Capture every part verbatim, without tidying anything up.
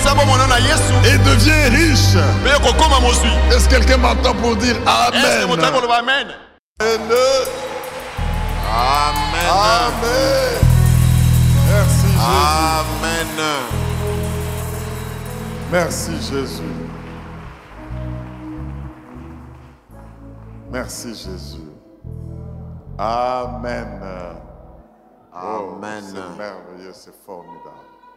et devient riche. Est-ce que quelqu'un m'entend pour dire Amen? Amen. Amen. Amen. Merci Jésus. Amen. Merci Jésus. Merci Jésus. Amen. Amen. Oh, c'est merveilleux, c'est formidable.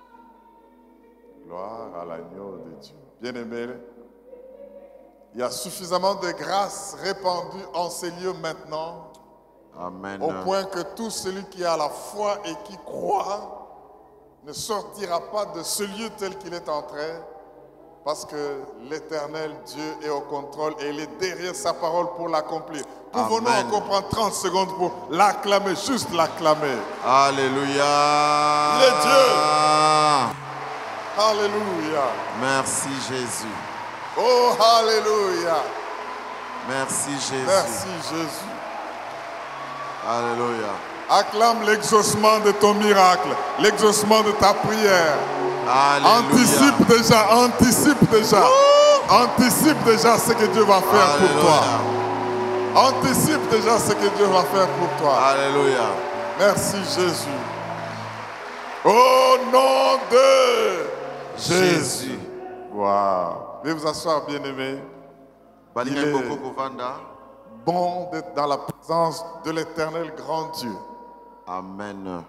Gloire à l'agneau de Dieu. Bien-aimés, il y a suffisamment de grâce répandue en ces lieux maintenant. Amen. Au point que tout celui qui a la foi et qui croit ne sortira pas de ce lieu tel qu'il est entré, parce que l'Éternel Dieu est au contrôle et il est derrière sa parole pour l'accomplir. Pouvons-nous encore prendre trente secondes pour l'acclamer, juste l'acclamer. Alléluia. Il est Dieu. Alléluia. Merci Jésus. Oh, alléluia. Merci Jésus. Merci Jésus. Alléluia. Acclame l'exaucement de ton miracle, l'exaucement de ta prière. Alléluia. Anticipe déjà, anticipe déjà. Ouh. Anticipe déjà ce que Dieu va faire Alléluia. Pour toi. Anticipe déjà ce que Dieu va faire pour toi. Alléluia. Merci Jésus. Au nom de Jésus. Waouh. Veuillez vous asseoir, bien-aimés. Il est bon d'être dans la présence de l'Éternel grand Dieu. Amen.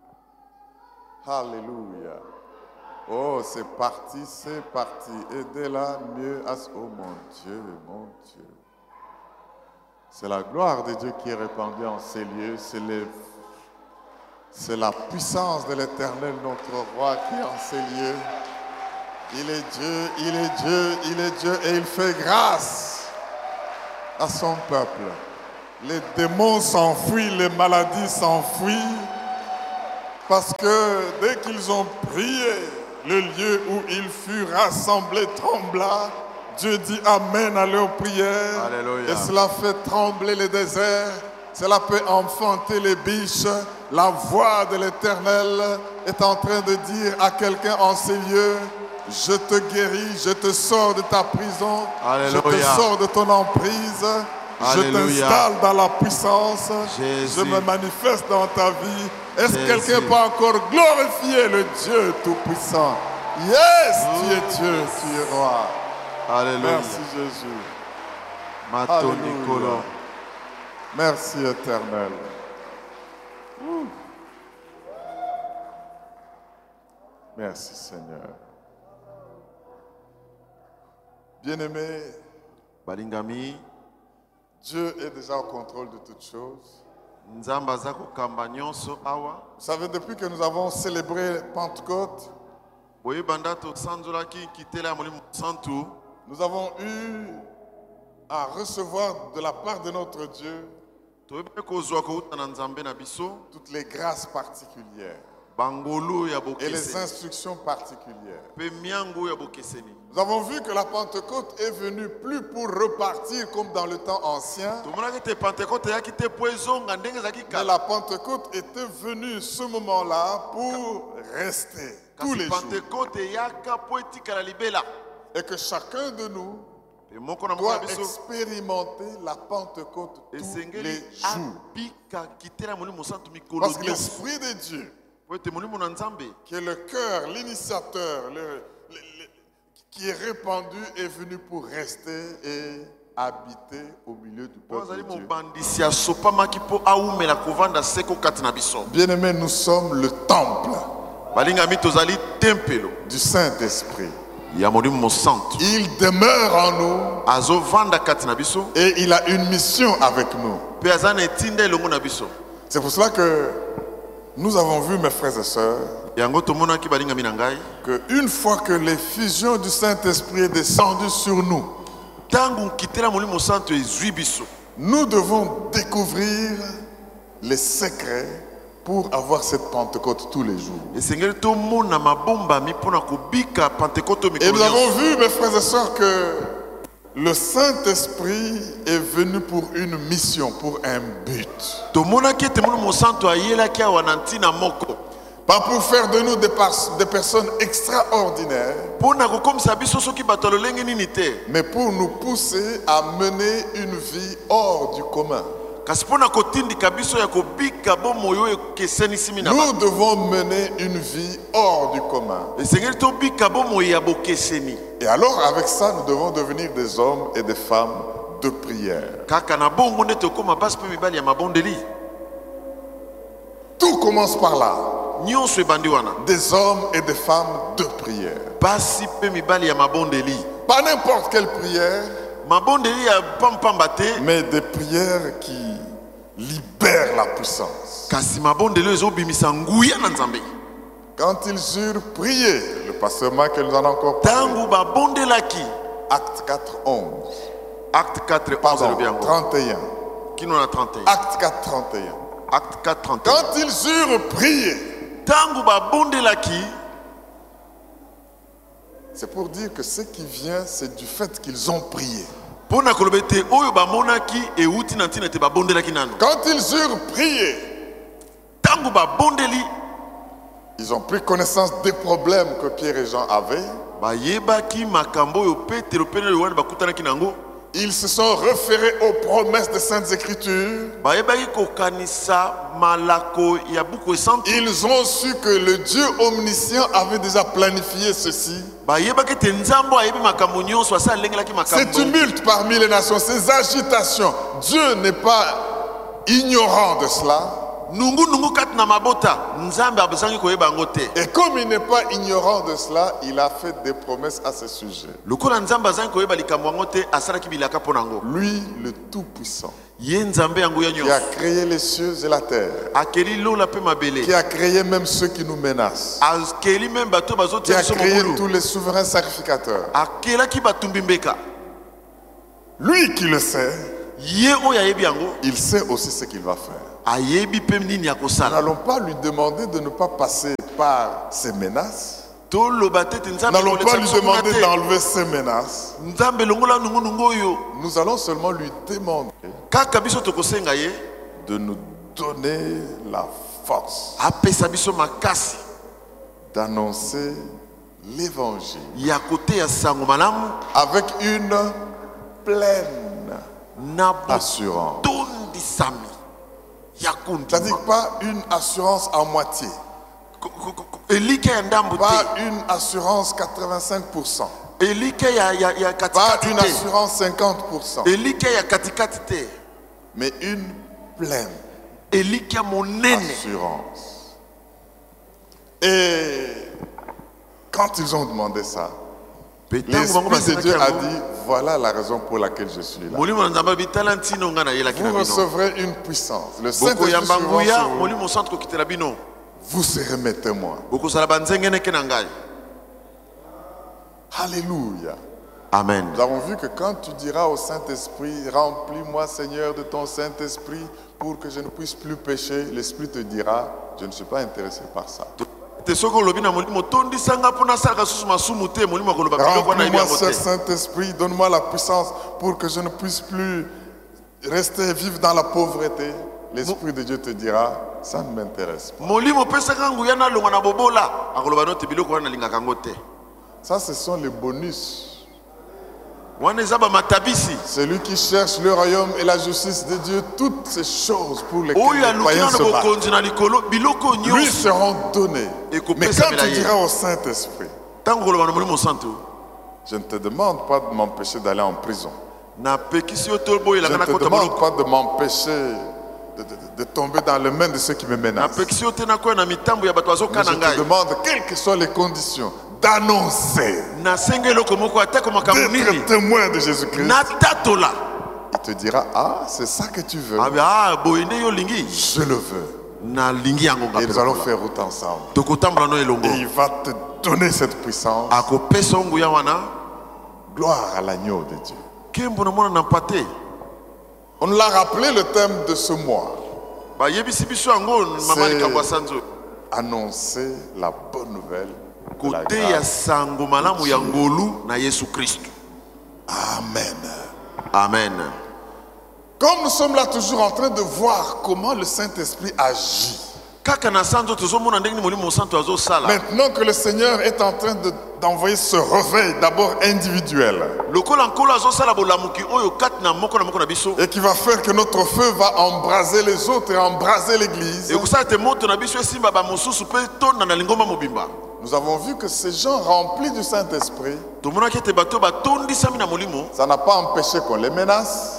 Alléluia. Oh, c'est parti, c'est parti. Aidez-la mieux à ce... Oh mon Dieu, mon Dieu. C'est la gloire de Dieu qui est répandue en ces lieux. C'est les... c'est la puissance de l'Éternel, notre roi, qui est en ces lieux. Il est Dieu, il est Dieu, il est Dieu et il fait grâce à son peuple. Les démons s'enfuient, les maladies s'enfuient, parce que dès qu'ils ont prié, le lieu où ils furent rassemblés trembla. Dieu dit Amen à leurs prières. Alléluia. Et cela fait trembler les déserts. Cela peut enfanter les biches. La voix de l'Éternel est en train de dire à quelqu'un en ces lieux, je te guéris, je te sors de ta prison. Alléluia. Je te sors de ton emprise. Alléluia. Je t'installe dans la puissance. Jésus. Je me manifeste dans ta vie. Est-ce que quelqu'un peut encore glorifier le Dieu Tout-Puissant? Yes, oh. Tu es Dieu, tu es roi. Alléluia. Merci Jésus. Mato Nicolo. Merci Éternel. Ouh. Merci Seigneur. Bien-aimé, Balingami, Dieu est déjà au contrôle de toutes choses. Vous savez, depuis que nous avons célébré Pentecôte, nous avons eu à recevoir de la part de notre Dieu toutes les grâces particulières et les instructions particulières. Nous avons vu que la Pentecôte est venue plus pour repartir comme dans le temps ancien, mais la Pentecôte était venue ce moment-là pour rester tous les jours. Et que chacun de nous doit expérimenter la Pentecôte tous les jours. Parce que l'Esprit de Dieu, qui est le cœur, l'initiateur, le, le, le, qui est répandu, est venu pour rester et habiter au milieu du peuple de Dieu. Bien-aimés, nous sommes le temple du Saint-Esprit. Il demeure en nous et il a une mission avec nous. C'est pour cela que nous avons vu, mes frères et sœurs, qu'une fois que l'effusion du Saint-Esprit est descendue sur nous, nous devons découvrir les secrets pour avoir cette Pentecôte tous les jours. Et nous avons vu, mes frères et sœurs, que le Saint-Esprit est venu pour une mission, pour un but. Pas pour faire de nous des, des personnes extraordinaires, mais pour nous pousser à mener une vie hors du commun. Nous devons mener une vie hors du commun. Et alors avec ça, nous devons devenir des hommes et des femmes de prière. Tout commence par là. Des hommes et des femmes de prière. Pas n'importe quelle prière, mais des prières qui libèrent la puissance. Quand ils eurent prié, le pasteur Marc nous en a encore parlé. Acte quatre, onze. Acte quatre, Pardon, trente et un. Qui nous a trente et un? Acte quatre, trente et un. Acte quatre, trente et un. Quand ils eurent prié, c'est pour dire que ce qui vient, c'est du fait qu'ils ont prié. Quand ils eurent prié, ils ont pris connaissance des problèmes que Pierre et Jean avaient. Ils se sont référés aux promesses des Saintes Écritures. Ils ont su que le Dieu omniscient avait déjà planifié ceci. Ces tumultes parmi les nations, ces agitations, Dieu n'est pas ignorant de cela. Et comme il n'est pas ignorant de cela, il a fait des promesses à ce sujet. Lui, le Tout-Puissant, qui a créé les cieux et la terre, qui a créé même ceux qui nous menacent, qui a créé tous les souverains sacrificateurs. Lui qui le sait, il sait aussi ce qu'il va faire. Nous n'allons pas lui demander de ne pas passer par ces menaces. Nous n'allons pas lui demander d'enlever ces menaces. Nous allons seulement lui demander de nous donner la force d'annoncer l'évangile avec une pleine assurance. C'est-à-dire pas une assurance à moitié. Pas une assurance quatre-vingt-cinq pour cent. Pas une assurance cinquante pour cent. Mais une pleine assurance. Et quand ils ont demandé ça, l'Esprit de Dieu a dit, voilà la raison pour laquelle je suis là. Vous recevrez une puissance. Le Saint-Esprit sera sur vous. Vous serez mes témoins. Alléluia. Amen. Nous avons vu que quand tu diras au Saint-Esprit, remplis-moi Seigneur de ton Saint-Esprit pour que je ne puisse plus pécher, l'Esprit te dira, je ne suis pas intéressé par ça. Remplis-moi ce Saint-Esprit, donne-moi la puissance pour que je ne puisse plus rester vivre dans la pauvreté. L'Esprit de Dieu te dira, ça ne m'intéresse pas. Ça, ce sont les bonus. Celui qui cherche le royaume et la justice de Dieu, toutes ces choses pour lesquelles les païens se battent, lui seront données. Mais quand tu diras au Saint-Esprit, je ne te demande pas de m'empêcher d'aller en prison. Je ne te demande pas de m'empêcher de, de, de tomber dans les mains de ceux qui me menacent. Mais je te demande, quelles que soient les conditions, d'annoncer, d'être témoin de Jésus-Christ. Il te dira, ah, c'est ça que tu veux. Je le veux. Et nous allons faire route ensemble. Et il va te donner cette puissance. Gloire à l'agneau de Dieu. On l'a rappelé, le thème de ce mois. C'est annoncer la bonne nouvelle de la grâce. Amen. Amen. Comme nous sommes là toujours en train de voir comment le Saint-Esprit agit. Maintenant que le Seigneur est en train de, d'envoyer ce réveil d'abord individuel et qui va faire que notre feu va embraser les autres et embraser l'église. Nous avons vu que ces gens remplis du Saint-Esprit, ça n'a pas empêché qu'on les menace.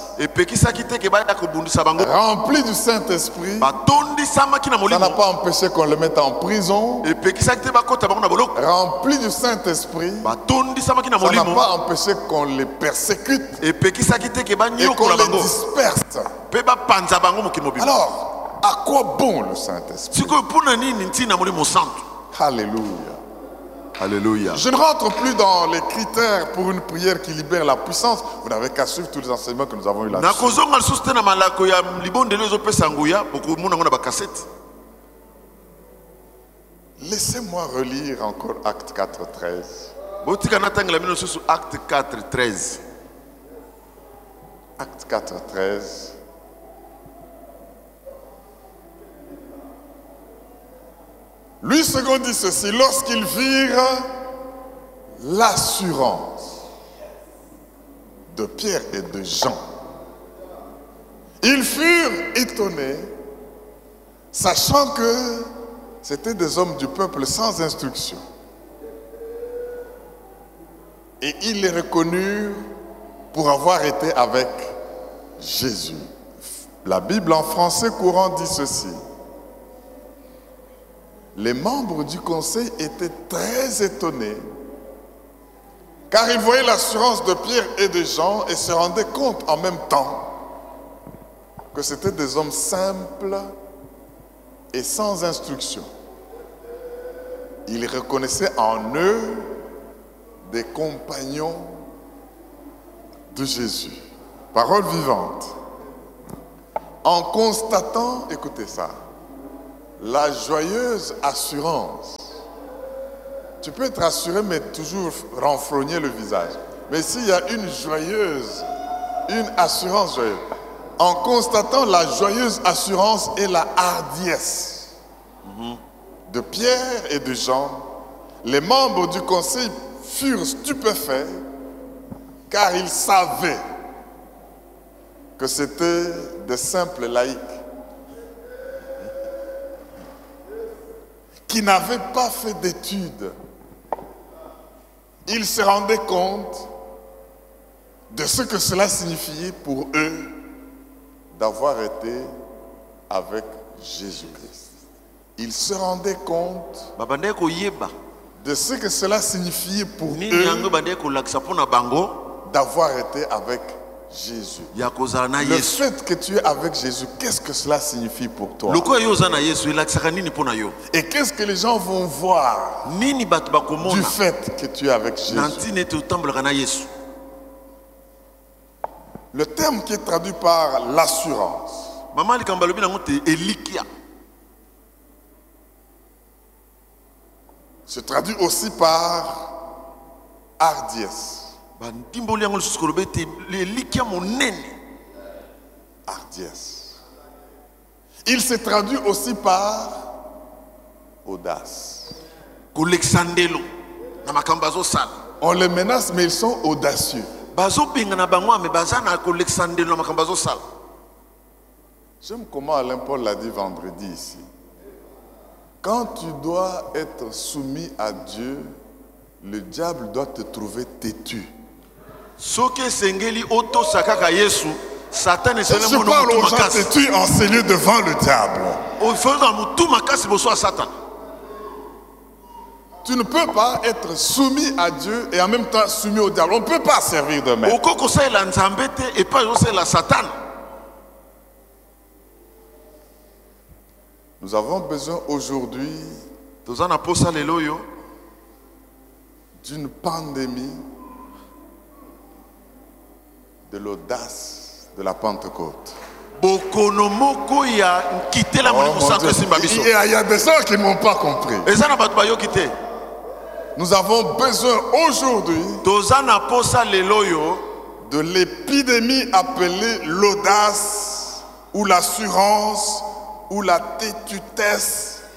Remplis du Saint-Esprit, ça n'a pas empêché qu'on les mette en prison. Remplis du Saint-Esprit, ça n'a pas empêché qu'on les persécute et qu'on les disperse. Alors, à quoi bon le Saint-Esprit? Alléluia. Alléluia. Je ne rentre plus dans les critères pour une prière qui libère la puissance. Vous n'avez qu'à suivre tous les enseignements que nous avons eu là-dessus. Laissez-moi relire encore Acte quatre, treize. Acte quatre, treize. Acte quatre, treize. Lui second dit ceci: lorsqu'ils virent l'assurance de Pierre et de Jean, ils furent étonnés, sachant que c'étaient des hommes du peuple sans instruction. Et ils les reconnurent pour avoir été avec Jésus. La Bible en français courant dit ceci: les membres du conseil étaient très étonnés, car ils voyaient l'assurance de Pierre et de Jean et se rendaient compte en même temps que c'étaient des hommes simples et sans instruction. Ils reconnaissaient en eux des compagnons de Jésus. Parole vivante. En constatant, écoutez ça, la joyeuse assurance. Tu peux être assuré mais toujours renfrogner le visage. Mais s'il y a une joyeuse, une assurance joyeuse, en constatant la joyeuse assurance et la hardiesse de Pierre et de Jean, les membres du conseil furent stupéfaits car ils savaient que c'était des simples laïcs qui n'avaient pas fait d'études. Ils se rendaient compte de ce que cela signifiait pour eux d'avoir été avec Jésus-Christ. Ils se rendaient compte de ce que cela signifiait pour eux d'avoir été avec Jésus. Le fait que tu es avec Jésus, qu'est-ce que cela signifie pour toi? Et qu'est-ce que les gens vont voir du fait que tu es avec Jésus? Le terme qui est traduit par l'assurance se traduit aussi par hardiesse. Hardiesse. Il se traduit aussi par audace. On les menace, mais ils sont audacieux. J'aime comment Alain Paul l'a dit vendredi ici. Quand tu dois être soumis à Dieu, le diable doit te trouver têtu. Je parle aux gens têtus enseignés devant le diable. Tu ne peux pas être soumis à Dieu et en même temps soumis au diable. On ne peut pas servir de maître. Nous avons besoin aujourd'hui d'une pandémie de l'audace de la Pentecôte. Oh, il y a, il y a des gens qui ne m'ont pas compris. Nous avons besoin aujourd'hui de l'épidémie appelée l'audace ou l'assurance ou la têtutesse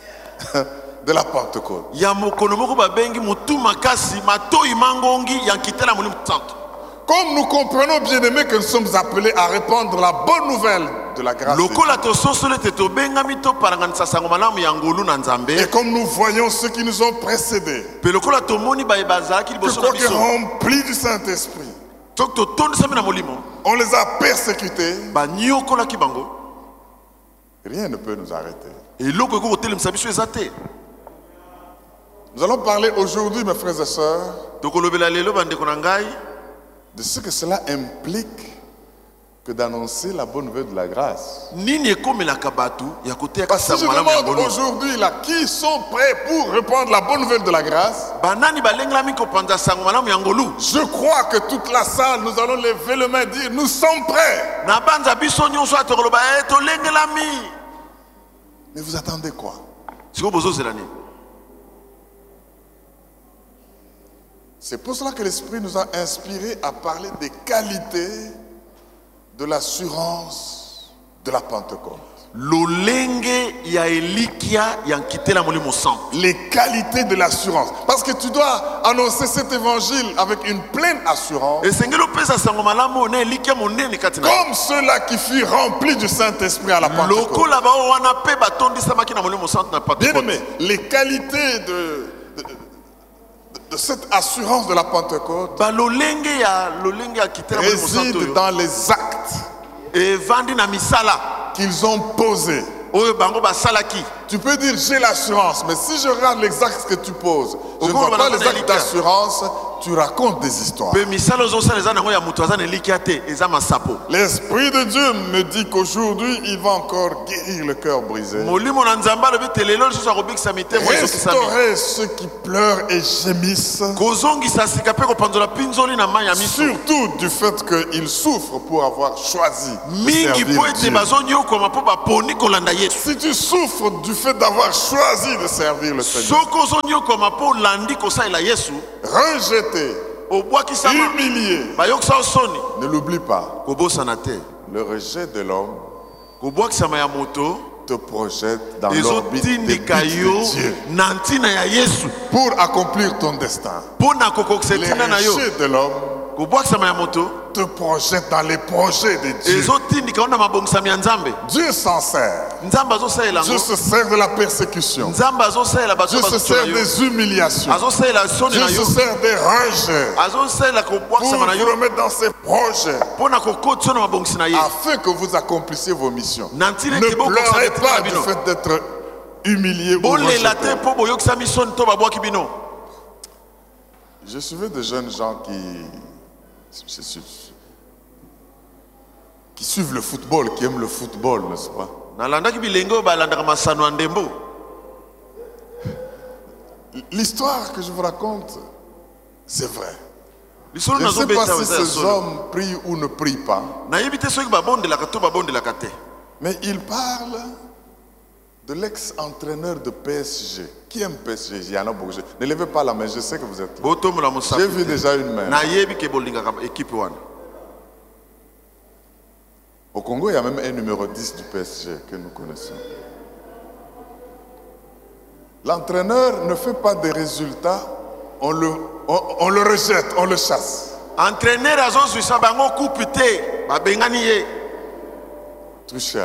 de la Pentecôte. Ya mokolo moko babengi mutu makasi matoi mangongi ya nkitela Molimo Santo. Comme nous comprenons, bien-aimés, que nous sommes appelés à répandre la bonne nouvelle de la grâce de Lokola Dieu. to sosole te to bengami to paranganisa sango malamu ya ngolu na Nzambe. Et comme nous voyons ceux qui nous ont précédés, Pe lokola to moni ba bazaki que liboso na quoique biso. remplis du Saint-Esprit, Tok to tondisa na Molimo. on les a persécutés, Ba nyokola kibango. rien ne peut nous arrêter. Et loko ko telemisa biso ezate. Nous allons parler aujourd'hui, mes frères et sœurs, Tokolobela lelo bandeko na ngai. de ce que cela implique que d'annoncer la bonne nouvelle de la grâce. Nini ekomelaka batu ya koteya Parce que je sango malamu ya demande ngolu. aujourd'hui là, qui sont prêts pour répandre la bonne nouvelle de la grâce? Banani balengelami kopanza sango malamu ya ngolu. Je crois que toute la salle, nous allons lever le main et dire, nous sommes prêts. Na banza biso nyonso atokoloba e tolengelami. Mais vous attendez quoi? Siko bozozela nini? C'est pour cela que l'Esprit nous a inspirés à parler des qualités de l'assurance de la Pentecôte. Lolenge ya elikia ya nkitela Molimo Santo. Les qualités de l'assurance. Parce que tu dois annoncer cet évangile avec une pleine assurance. Esengelo pesa sango malamu na elikia monene kati na. Comme ceux-là qui furent remplis du Saint-Esprit à la Pentecôte. Lokola ba wana pe batondisa maki na Molimo Santo na Bien Pentecôte. aimé, les qualités de, de, de- de cette assurance de la Pentecôte Ba lolenge ya lolenge ya kitela Molimo Santo. résident dans les actes E vandi na misala. qu'ils ont posés. Oyo bango basalaki. Tu peux dire j'ai l'assurance, mais si je regarde les actes que tu poses, je ne vois pas les actes d'assurance, tu racontes des histoires. Pe misala ozosala eza nango ya mutu aza na elikia te eza masapo. L'Esprit de Dieu me dit qu'aujourd'hui, il va encore guérir le cœur brisé. Molimo na Nzambe alobi te lelo lisusu akobikisa mitema ezokisami. Restaurer ceux qui pleurent et gémissent, Kozongisa sika pe kopanzola pinzoli na mai ya miso. surtout du fait qu'ils souffrent pour avoir choisi de Mingi po servir ete Dieu. bazonyokoma mpo baponi kolanda Yesu. Si tu souffres du fait d'avoir choisi de servir le Seigneur, Soko ozonyokoma mpo olandi kosalela Yesu, rejeté, obwakisama humilié, bayokisa osoni, ne l'oublie pas, kobosana te. le rejet de l'homme Kobwakisama ya moto te projette dans l'orbite des buts ezotindika yo de Dieu na ntina ya Yesu pour accomplir ton destin. mpo na kokokisa Les ntina na yo. rejets de l'homme Kobwakisama ya moto te projette dans les projets de Dieu. ezotindika yo na mabongisami ya Nzambe. Dieu s'en sert. Nzambe azosalela Dieu yango. se sert de la persécution. Nzambe azosalela bato Dieu se bazotola sert yo. des humiliations. Azosalela soni Dieu na yo. se sert des rejets Azosalela pour kobwakisama na vous yo remettre dans ses projets mpo na kokotisa yo na mabongisi na ye. afin que vous accomplissiez vos missions. Na ntina Ne ete bokokisa pleurez ntina pas na du bino. fait d'être humilié ou Bolela te rejeté. mpo boyokisami soni to babwaki bino. Je suivais de jeunes gens qui, qui suivent le football, qui aiment le football, n'est-ce pas? Nalandaki bilenge oyo balandaka masano ya ndembo. L'histoire que je vous raconte, c'est vrai. Lisolo Je ne sais pas nazobeta si eza ya ces solo. hommes prient ou ne prient pas, Nayebi te soki babondelaka to babondelaka te. mais ils parlent de l'ex-entraîneur de P S G. Qui aime P S G? Il y en a beaucoup. Ne levez pas la main, je sais que vous êtes là. Botombola J'ai mosapi. vu déjà une main. Nayebi ke bolingaka ekipe wana. Au Congo, il y a même un numéro dix du P S G que nous connaissons. L'entraîneur ne fait pas des résultats, on le, on, on le rejette, on le chasse. Entraîneur azozwisa bango kupi te babengani ye. Truchel.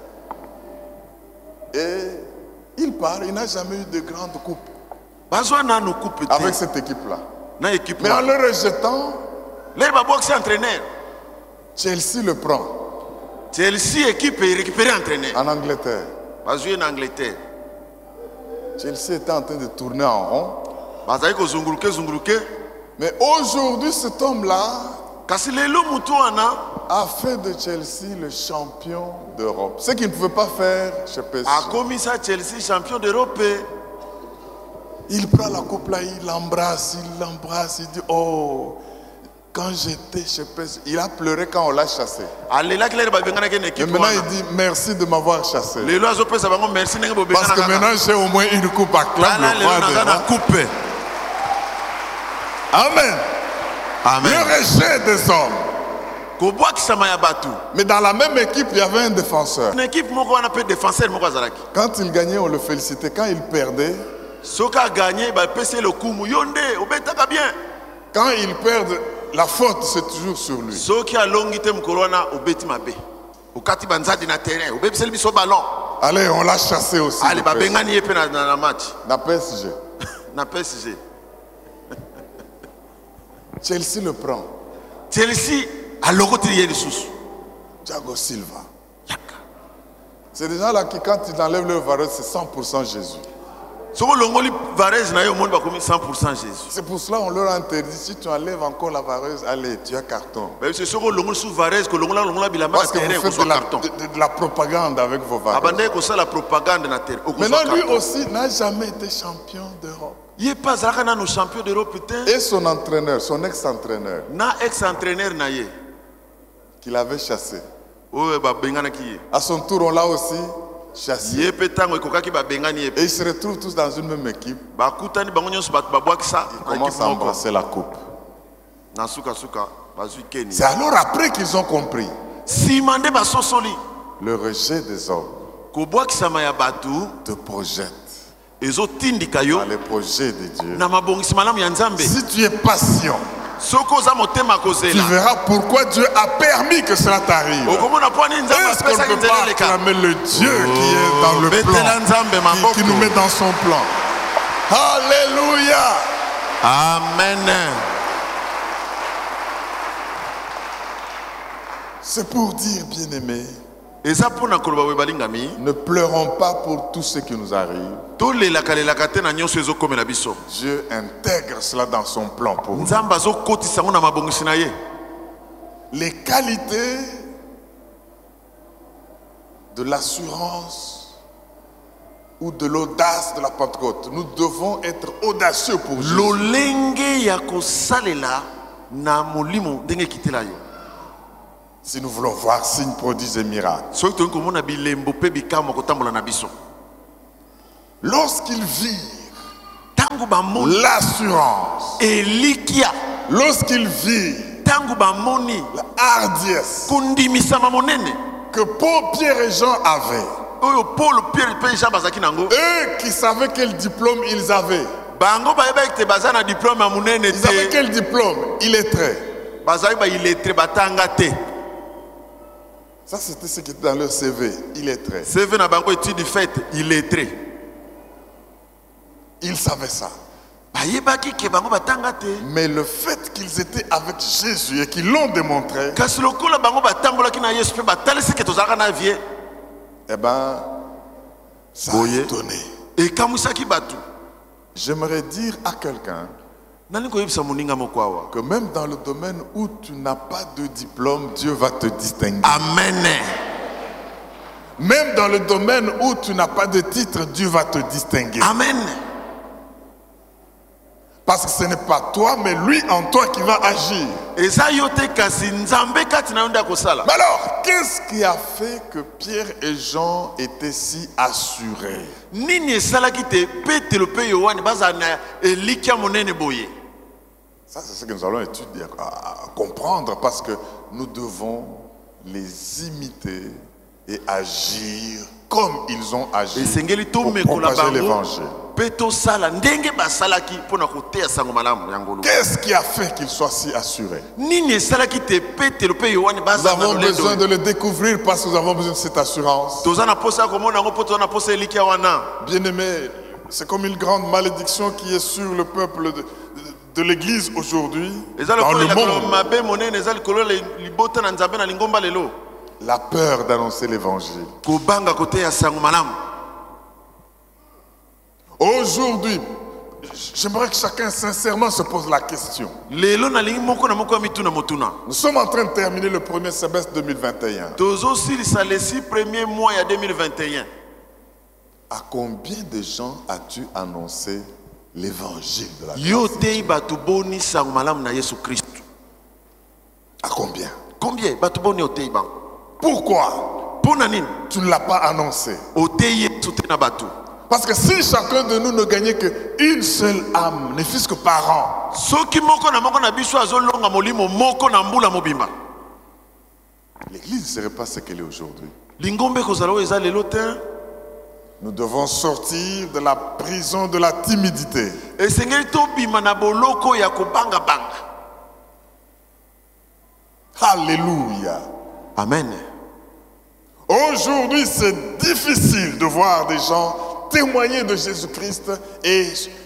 Et il part, il n'a jamais eu de grande coupe Bazwa nanu kupi avec te cette équipe-là. na ekipe Mais en wana. le rejetant, Le babwakisi entraîneur. Chelsea le prend Chelsea équipe récupéré entraîneur. en Angleterre. Bazwi na Angleterre. Chelsea était en train de tourner en rond. Bazali kozunguluke zunguluke. Mais aujourd'hui, cet homme-là Kasi lelo mutu wana a fait de Chelsea le champion d'Europe. Ce qu'il ne pouvait pas faire chez P S G. akomisa Chelsea champion d'Europe. Il prend la coupe là, il l'embrasse, il l'embrasse, il dit oh, quand j'étais chez P S G, il a pleuré quand on l'a chassé. Alelaki lelo babengana ke na Et équipe maintenant wana. il dit merci de m'avoir chassé. Lelo azopesa bango merci ndenge bobengana Parce que kaka. maintenant j'ai au moins une coupe à clame Tala le lelo roi naza des na rois. coupe. Amen. Amen. Le rejet des hommes Mais dans la même équipe, il y avait un défenseur. Une équipe moko wana pe défenseur moko azalaki. Quand il gagnait, on le félicitait. Quand il perdait, Soka gagné ba pese le kumu yonde obetaka bien. quand il perd, la faute c'est toujours sur lui. Soki alongi te mukolo wana obeti mabe. Okati banzadi na terrain, obebiseli biso ballon. Allez, on l'a chassé aussi. Allez ba bengani yepe na na match. Na P S G. Na P S G. Chelsea le prend. Chelsea aloko tiriye lisusu. Thiago Silva. Yaka. C'est des gens là qui, quand ils enlèvent leur valeur, c'est cent pour cent Jésus. Soko longoli Varese na yo monde ba komi cent pour cent Jésus. C'est pour cela qu'on leur interdit, si tu enlèves encore la vareuse, allez, tu as carton. Mais c'est soko longoli sous Varese ko longola longola bilamba na Parce que terrain vous ko faites de la, carton. de, de- de la propagande avec vos vareuses. Abandé ko ça la propagande na terrain. Maintenant, lui aussi n'a jamais été champion d'Europe. Il pas zalaka na no champion d'Europe putain. Et son entraîneur, son ex-entraîneur, Na ex-entraîneur na ye. qu'il avait chassé. Oyo ba bengana ki ye. À son tour, on l'a aussi chassé. Ye pe tango ekokaki ba bengani ye. Et ils se retrouvent tous dans une même équipe. Ba kutani bango nyonso ba ba bwakisa. Ils commencent à embrasser la coupe. Na suka suka bazui keni. C'est alors après qu'ils ont compris Si mande ba sosoli. le rejet des hommes Ko bwakisa ma ya batu te projette ezo tindika yo dans les projets de Dieu. na mabongisi malamu ya Nzambe. Si tu es patient, Soko za motema tu kozela. verras pourquoi Dieu a permis que cela t'arrive. Okomona po ni Nzambe Est-ce qu'on apesa ne peut pas kinzeleleka. acclamer le Dieu qui est dans le Betela Nzambe plan, maboko. qui, qui nous met dans son plan? Alléluia! Amen. C'est pour dire, bien-aimés, Eza pona koloba we balingami. ne pleurons pas pour tout ce qui nous arrive. Tolelaka lelaka te na nyonso ezokomela biso. Dieu intègre cela dans son plan pour nous. Nzambe azokotisa ngo na mabongisi na ye. Les qualités de l'assurance ou de l'audace de la Pentecôte, nous devons être audacieux pour Jésus. Lolenge ya kosalela na molimo ndenge kitela yo. Si nous voulons voir signes, prodiges et miracles. Soki tolingi komona bilembo pe bikamwa kotambola na biso. Lorsqu'ils virent Tangu bamoni l'assurance, elikia. lorsqu'ils virent Tangu bamoni la hardiesse kundimisama monene. que Paul, Pierre et Jean avaient, Oyo Paul Pierre pe Jean bazaki nango. eux qui savaient quel diplôme ils avaient, Bango bayeba ete baza na diplôme ya monene ils avaient te. quel diplôme? Illettrés. Bazali ba illettré batanga te. Ça, c'était ce qui était dans leur C V, illettrés. C V na bango étude faite illettré. Ils savaient ça. Bayebaki ke bango batanga te. Mais le fait qu'ils étaient avec Jésus et qu'ils l'ont démontré, Kasi lokola bango batambolaki na Yesu pe batalisi ke tozalaka na vie. eh ben, ça a Boye. étonné. Ekamwisaki batu. J'aimerais dire à quelqu'un Nani koyebisa moninga moko awa. que même dans le domaine où tu n'as pas de diplôme, Dieu va te distinguer. Amen. Même dans le domaine où tu n'as pas de titre, Dieu va te distinguer. Amen. Parce que ce n'est pas toi, mais lui en toi qui va agir. Eza yo te kasi Nzambe kati na yo nde akosala. Mais alors, qu'est-ce qui a fait que Pierre et Jean étaient si assurés? Nini esalaki te Petelo pe Yohane baza na elikia monene boye. Ça, c'est ce que nous allons étudier, à, à comprendre, parce que nous devons les imiter et agir comme ils ont agi Esengeli pour tomekola propager bango l'évangile. pe tosala ndenge basalaki mpona koteya sango malamu ya ngolu. Qu'est-ce qui a fait qu'ils soient si assurés? Nini esalaki te Petelo pe Yohane Nous baza na avons besoin lolendo. de le découvrir parce que nous avons besoin de cette assurance. Toza na posa ya komona yango mpo toza na posa elikia wana. Bien-aimés, c'est comme une grande malédiction qui est sur le peuple de, de- de l'Église aujourd'hui, Eza dans lokola le elakolo monde. mabe monene eza likolo ya libota na Nzambe na lingomba lelo. La peur d'annoncer l'évangile. Kobanga koteya sango malamu. Aujourd'hui, j'aimerais que chacun sincèrement se pose la question. Lelo nalingi moko na moko ya mituna motuna. Nous sommes en train de terminer le premier semestre deux mille vingt et un. Tozosilisa les six premiers mois ya deux mille vingt et un. À combien de gens as-tu annoncé l'évangile de la Yo grâce? tei batu boni sango malamu na Yesu Christ. À combien? Combien batu boni otei ba? Pourquoi Pona nini? tu ne l'as pas annoncé? Otei Yesu te na batu. Parce que si chacun de nous ne gagnait qu'une seule âme, ne fût-ce que par an, Soki moko na moko na biso azolonga molimo moko na mbula mobimba. L'église ne serait pas ce qu'elle est aujourd'hui. Lingombe kozala oyo eza lelo te. Nous devons sortir de la prison de la timidité. Esengeli tobima na boloko ya kobanga banga. Alléluia. Amen. Aujourd'hui, c'est difficile de voir des gens témoigner de Jésus-Christ et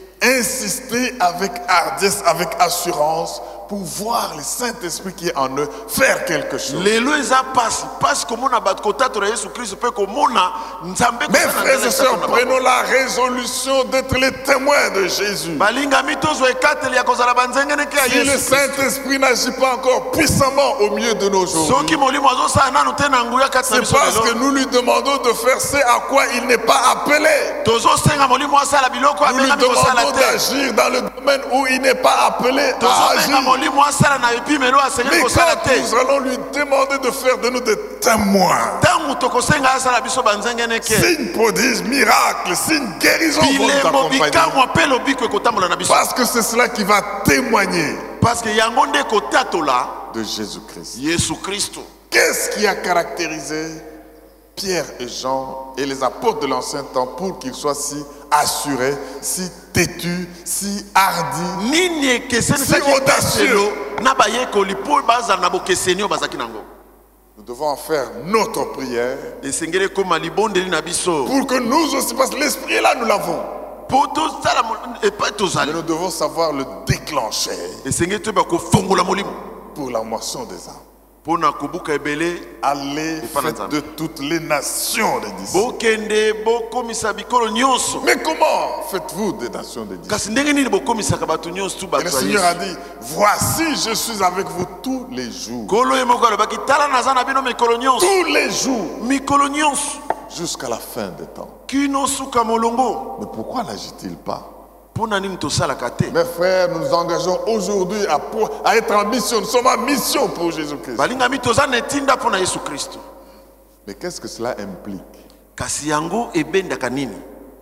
insister avec hardiesse, avec assurance pour voir le Saint-Esprit qui est en eux faire quelque chose. Lelo eza pasi parce que mona bat kotata na Yesu Christ peut ko mona nzambe. Mes frères et sœurs, prenons la résolution d'être les témoins de Jésus. Balinga mitozo ekateli ya kozala banzengene ke ya Si le Yesu. Saint-Esprit n'agit pas encore puissamment au milieu de nos jours, Soki molimo azosala nanu te na nguya kati na c'est biso parce que lelo. nous lui demandons de faire ce à quoi il n'est pas appelé. Tozosenga molimo asala biloko Nous lui abenga mikosala demandons te. d'agir dans le domaine où il n'est pas appelé à Tozobenga agir. molimo asala na epimelo asengeli Mais kosala quand te. nous allons lui demander de faire de nous des témoins, Tangu tokosenga asala biso banzengene ke. signes, prodiges, miracles, signes, guérisons vont nous Bilembo accompagner. bikamwa pe lobiko ekotambola na biso. Parce que c'est cela qui va témoigner Parce que yango nde kotatola de Jésus-Christ. Yesu Kristo. Qu'est-ce qui a caractérisé Pierre et Jean et les apôtres de l'ancien temps pour qu'ils soient si assurés, si têtus, si hardis? Nini ekeseni Si saki audacieux. peselo na bayekoli po bazala na bokeseni oyo bazaki nango. Nous devons en faire notre prière Esengeli ekoma libondeli na biso. pour que nous aussi, parce que l'esprit est là, nous l'avons. Po tozala epai Mais tozali. nous devons savoir le déclencher Esengeli toyeba kofongola molimo pour la moisson des âmes. mpo na kobuka ebele. Allez, faites de toutes les nations des disciples. Bokende bokomisa bikolo nyonso. Mais comment faites-vous des nations des disciples? Kasi ndenge nini bokomisaka bato nyonso tu Et bato le ya Seigneur a Yesu. dit, voici, je suis avec vous tous les jours. Kolo ye moko alobaki tala naza na bino mikolo nyonso. Tous les jours, Mikolo nyonso jusqu'à la fin des temps. kino suka molongo. Mais pourquoi n'agit-il pas? Mpo na nini tosalaka te? Mes frères, nous nous engageons aujourd'hui à, pour- à être en mission. Nous sommes en mission pour Jésus-Christ. balingami toza na etinda mpo na Yesu Kristo. Mais qu'est-ce que cela implique? Kasi yango ebendaka nini?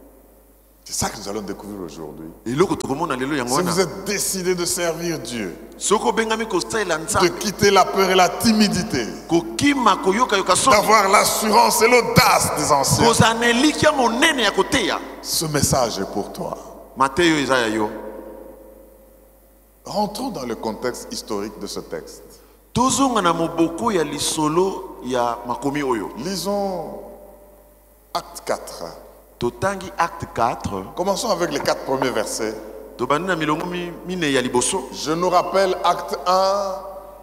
C'est ça que nous allons découvrir aujourd'hui. Eloko tokomona lelo yango Si wana. vous êtes décidé de servir Dieu, Soko obengami kosalela de nzambe, quitter la peur et la timidité, kokima koyokayoka soki, d'avoir l'assurance et l'audace des anciens, kozala na elikya monene ya koteya. ce message est pour toi. Mateyo eza ya yo. Rentrons dans le contexte historique de ce texte. Tozonga na moboko ya lisolo ya makomi oyo. Lisons Acte quatre. Totangi acte quatre. Commençons avec les quatre premiers versets. Tobandi na milongo mi- mine ya liboso. Je nous rappelle Acte un.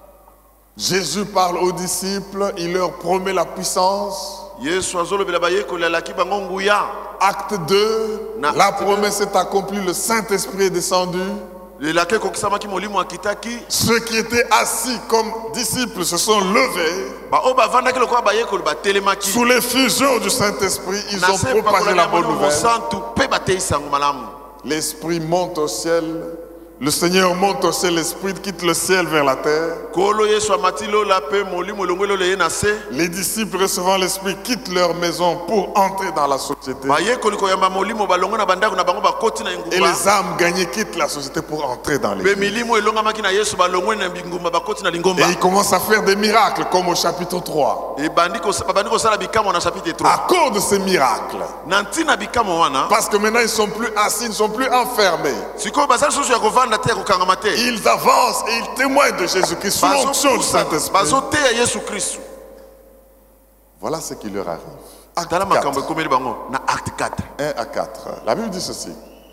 Jésus parle aux disciples, il leur promet la puissance. Yesu azolobela bayekoli alaki bango nguya. Acte deux, Na- la promesse est accomplie, le Saint-Esprit est descendu. Lelaki ekokisamaki molimo akitaki. Ceux qui étaient assis comme disciples se sont levés. Baoyo bavandaki lokola bayekoli batelemaki. Sous l'effusion du Saint-Esprit, ils Na ont se propagé pakola la ya bonne Molimo nouvelle. Santu mpe bateyisa yango malamu. L'Esprit monte au ciel. Le Seigneur monte au ciel, l'Esprit quitte le ciel vers la terre. Kolo Yesu amati lola mpe molimo elongo elolo ye na se. Les disciples recevant l'Esprit quittent leur maison pour entrer dans la société. Bayekoli koyamba molimo balongo na bandako na bango bakoti na Et engumba. les âmes gagnées quittent la société pour entrer dans Mpe l'église. milimo elongamaki na Yesu balongwe na bingumba bakoti na Et lingomba. ils commencent à faire des miracles comme au chapitre trois. Ebandi kosa- babandi kosala bikamo na chapitre trois. À cause de ces miracles, Na ntina bikamo wana. parce que maintenant ils ne sont plus assis, ils ne sont plus enfermés. Sikoyo bazali susu ya kovanda te ya kokangama te. Ils avancent et ils témoignent de Jésus-Christ sous l'onction du Saint-Esprit. bazoteya Yesu Kristo. Voilà ce qui leur arrive. Acte Tala makambo quatre, ekomeli bango na acte quatre. un à quatre. La Bible dit ceci.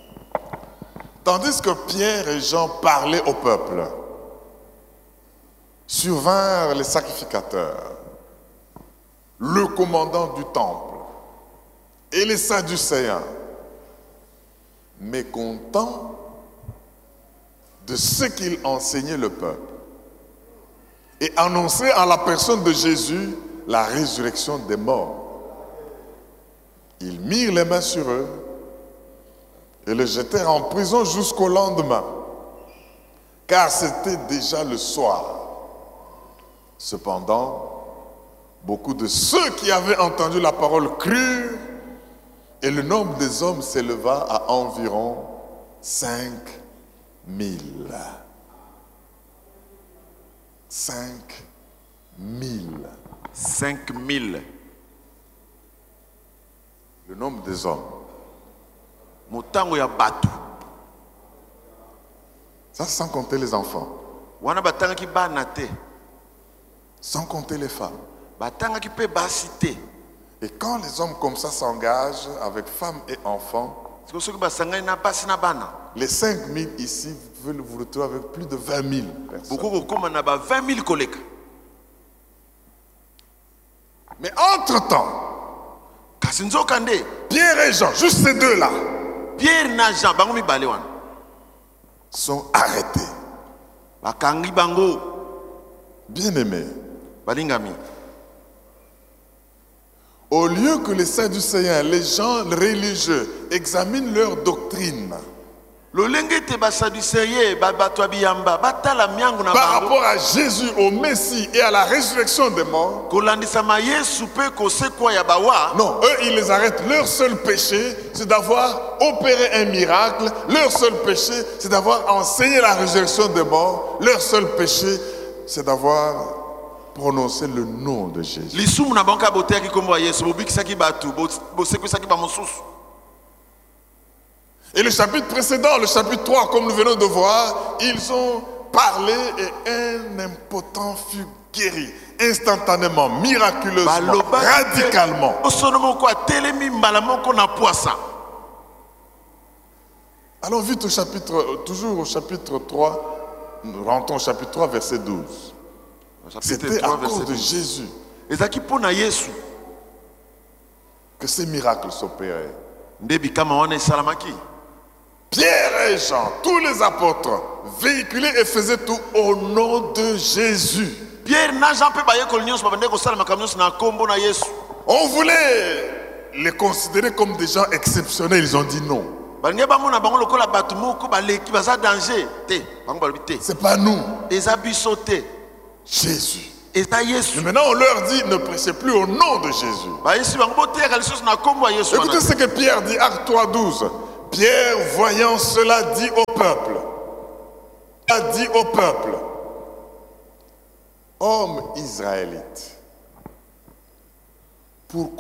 Tandis que Pierre et Jean parlaient au peuple, survinrent les sacrificateurs, le commandant du temple et les Sadducéens, mécontents de ce qu'il enseignait le peuple, et annonçaient en la personne de Jésus la résurrection des morts. Ils mirent les mains sur eux et les jetèrent en prison jusqu'au lendemain, car c'était déjà le soir. Cependant, beaucoup de ceux qui avaient entendu la parole crurent, et le nombre des hommes s'éleva à environ cinq mille. Cinq mille. cinq mille. Le nombre des hommes. Motango ya batu. Ça sans compter les enfants. Wana batanga ki banate. Sans compter les femmes. Batanga ki pe basite. Et quand les hommes comme ça s'engagent avec femmes et enfants, les cinq mille ici veulent vous retrouver avec plus de vingt mille personnes. Mais entre-temps, Pierre et Jean, juste ces deux-là, sont arrêtés. Bien-aimés, au lieu que les Sadducéens, les gens religieux, examinent leur doctrine par rapport à Jésus, au Messie et à la résurrection des morts, non, eux, ils les arrêtent. Leur seul péché, c'est d'avoir opéré un miracle. Leur seul péché, c'est d'avoir enseigné la résurrection des morts. Leur seul péché, c'est d'avoir prononcé le nom de Jésus. Et le chapitre précédent, le chapitre trois, comme nous venons de voir, ils ont parlé et un impotent fut guéri instantanément, miraculeusement, radicalement. Allons vite au chapitre, toujours au chapitre trois, nous rentrons au chapitre trois, verset douze. C'était à cause de Jésus que ces miracles s'opéraient. Pierre et Jean, tous les apôtres, véhiculaient et faisaient tout au nom de Jésus. On voulait les considérer comme des gens exceptionnels, ils ont dit non. C'est pas nous. Jésus. Et maintenant on leur dit ne prêchez plus au nom de Jésus. Écoutez ce que Pierre dit, Acte trois, douze. Pierre, voyant cela, dit au peuple, a dit au peuple, hommes israélites, pourquoi